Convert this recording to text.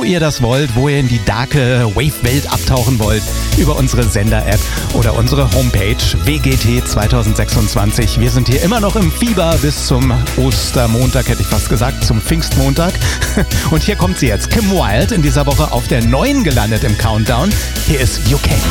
ihr das wollt, wo ihr in die darke Wave-Welt abtauchen wollt, über unsere Sender-App oder unsere Homepage WGT 2026. Wir sind hier immer noch im Fieber bis zum Ostermontag, hätte ich fast gesagt, zum Pfingstmontag. Und hier kommt sie jetzt, Kim Wilde, in dieser Woche auf der 9 gelandet im Countdown. Hier ist UK.